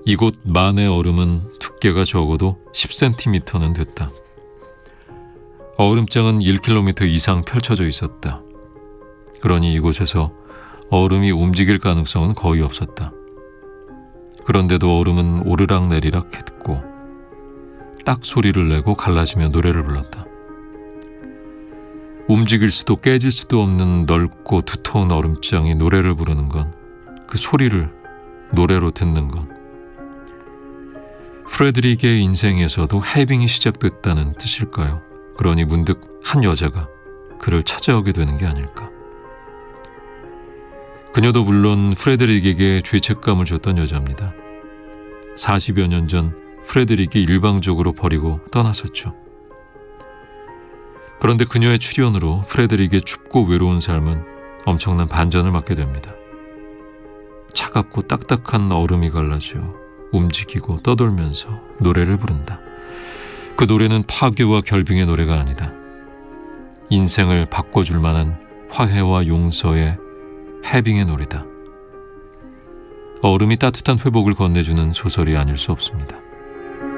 이곳 만의 얼음은 두께가 적어도 10cm는 됐다. 얼음장은 1km 이상 펼쳐져 있었다. 그러니 이곳에서 얼음이 움직일 가능성은 거의 없었다. 그런데도 얼음은 오르락내리락 했고 딱 소리를 내고 갈라지며 노래를 불렀다. 움직일 수도 깨질 수도 없는 넓고 두터운 얼음장이 노래를 부르는 건, 그 소리를 노래로 듣는 건 프레드릭의 인생에서도 해빙이 시작됐다는 뜻일까요? 그러니 문득 한 여자가 그를 찾아오게 되는 게 아닐까. 그녀도 물론 프레드릭에게 죄책감을 줬던 여자입니다. 40여 년 전 프레드릭이 일방적으로 버리고 떠났었죠. 그런데 그녀의 출연으로 프레드릭의 춥고 외로운 삶은 엄청난 반전을 맞게 됩니다. 차갑고 딱딱한 얼음이 갈라져 움직이고 떠돌면서 노래를 부른다. 그 노래는 파괴와 결빙의 노래가 아니다. 인생을 바꿔줄 만한 화해와 용서의 해빙의 노래다. 얼음이 따뜻한 회복을 건네주는 소설이 아닐 수 없습니다.